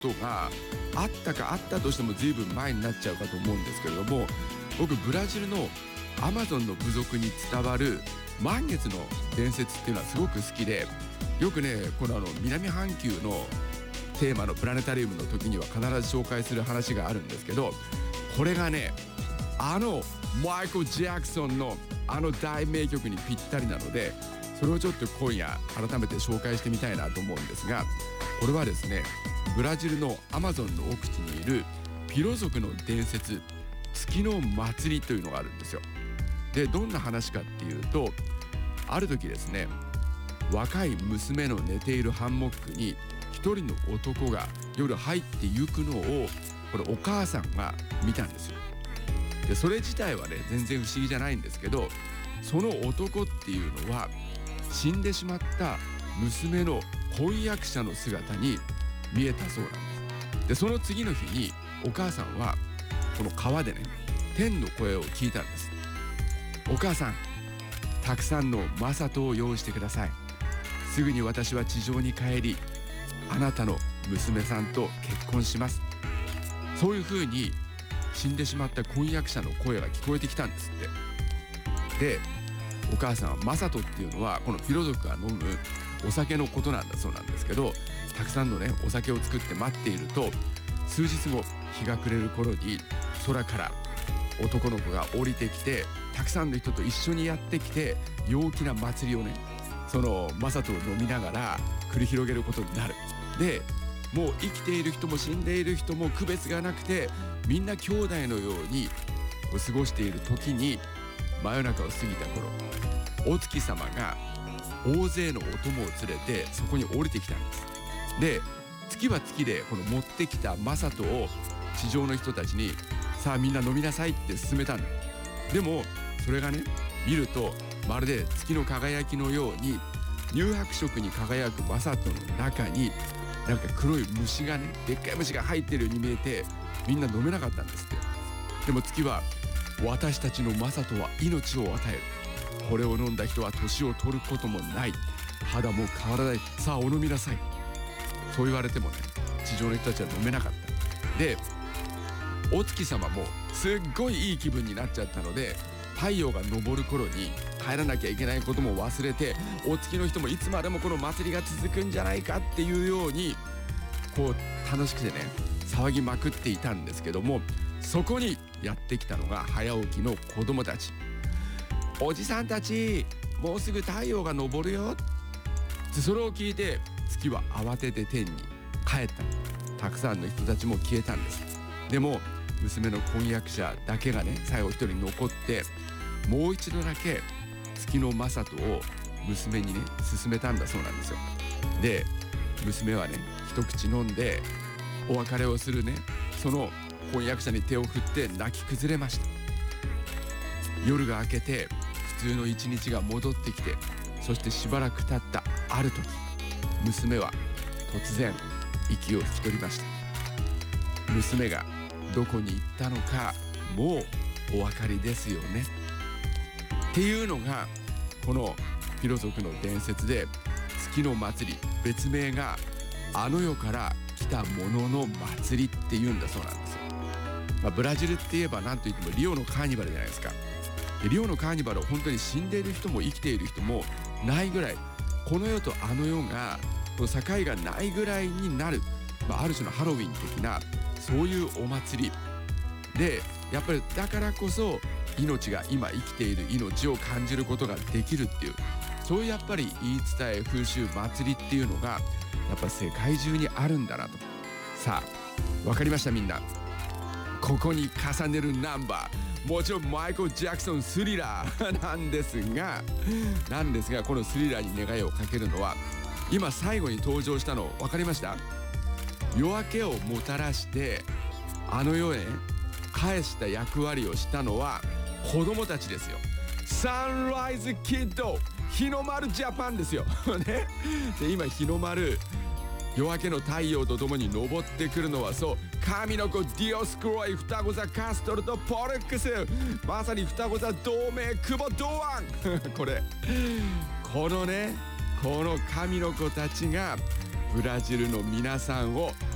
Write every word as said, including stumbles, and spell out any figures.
ことがあったかあったとしても随分前になっちゃうかと思うんですけれども、僕ブラジルのアマゾンの部族に伝わる満月の伝説っていうのはすごく好きで、よくねこのあの南半球のテーマのプラネタリウムの時には必ず紹介する話があるんですけど、これがねあのマイケル・ジャクソンのあの大名曲にぴったりなので、それをちょっと今夜改めて紹介してみたいなと思うんですが、これはですねブラジルのアマゾンの奥地にいるピロ族の伝説、月の祭りというのがあるんですよ。でどんな話かっていうと、ある時ですね若い娘の寝ているハンモックに一人の男が夜入ってゆくのをこれお母さんが見たんですよ。でそれ自体はね全然不思議じゃないんですけど、その男っていうのは死んでしまった娘の婚約者の姿に見えたそうなんです。でその次の日にお母さんはこの川でね天の声を聞いたんです。お母さん、たくさんのマサトを用意してください。すぐに私は地上に帰り、あなたの娘さんと結婚します。そういう風に死んでしまった婚約者の声が聞こえてきたんですって。でお母さんはマサトっていうのはこのピロ族が飲むお酒のことなんだそうなんですけど、たくさんのねお酒を作って待っていると、数日後日が暮れる頃に空から男の子が降りてきて、たくさんの人と一緒にやってきて陽気な祭りをねそのマサトを飲みながら繰り広げることになる。でもう生きている人も死んでいる人も区別がなくて、みんな兄弟のように過ごしている時に真夜中を過ぎた頃、お月様が大勢のお供を連れてそこに降りてきたんです。で月は月でこの持ってきたマサトを地上の人たちにさあみんな飲みなさいって勧めたんだ。でもそれがね見るとまるで月の輝きのように乳白色に輝くマサトの中になんか黒い虫がねでっかい虫が入ってるように見えて、みんな飲めなかったんですって。でも月は私たちのマサトは命を与える、これを飲んだ人は年を取ることもない、肌も変わらない、さあお飲みなさい。そう言われてもね地上の人たちは飲めなかった。でお月様もすっごいいい気分になっちゃったので、太陽が昇る頃に帰らなきゃいけないことも忘れて、お月の人もいつまでもこの祭りが続くんじゃないかっていうようにこう楽しくてね騒ぎまくっていたんですけども、そこにやってきたのが早起きの子供たち。おじさんたちもうすぐ太陽が昇るよ。それを聞いて月は慌てて天に帰った。たくさんの人たちも消えたんです。でも娘の婚約者だけがね最後一人残って、もう一度だけ月のマサトを娘にね勧めたんだそうなんですよ。で娘はね一口飲んでお別れをするねその婚約者に手を振って泣き崩れました。夜が明けて普通の一日が戻ってきて、そしてしばらく経ったある時、娘は突然息を引き取りました。娘がどこに行ったのかもうお分かりですよねっていうのがこのピロ族の伝説で、月の祭り別名があの世から来たものの祭りっていうんだそうなんですよ。まあ、ブラジルって言えば何と言ってもリオのカーニバルじゃないですか。でリオのカーニバルは本当に死んでいる人も生きている人もないぐらい、この世とあの世がこの境がないぐらいになる、まあ、ある種のハロウィン的なそういうお祭りで、やっぱりだからこそ命が今生きている命を感じることができるっていう、そういうやっぱり言い伝え風習祭りっていうのがやっぱ世界中にあるんだなと。さあ分かりました、みんな。ここに重ねるナンバー、もちろんマイケル・ジャクソンスリラーなんですがなんですがこのスリラーに願いをかけるのは、今最後に登場したの分かりました？夜明けをもたらしてあの世へ返した役割をしたのは子供たちですよ。サンライズキッド、日の丸ジャパンですよね。で今日の丸、夜明けの太陽とともに昇ってくるのはそう神の子ディオスクロイ、双子座カストルとポルックス、まさに双子座同盟久保堂安これこのねこの神の子たちがブラジルの皆さんを